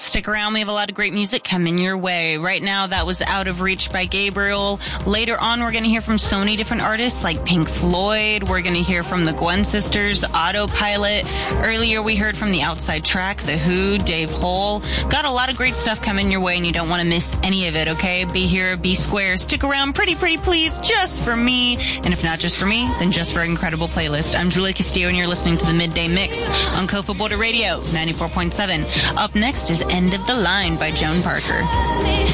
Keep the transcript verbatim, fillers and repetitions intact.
Stick around. We have a lot of great music coming your way. Right now, that was Out of Reach by Gabriel. Later on, we're going to hear from so many different artists like Pink Floyd. We're going to hear from the Gwen Sisters, Autopilot. Earlier, we heard from the Outside Track, The Who, Dave Hole. Got a lot of great stuff coming your way, and you don't want to miss any of it, okay? Be here, be square. Stick around, pretty, pretty please, just for me. And if not just for me, then just for an incredible playlist. I'm Julia Castillo, and you're listening to the Midday Mix on Kofa Border Radio, ninety-four point seven. Up next is End of the Line by Joan Parker.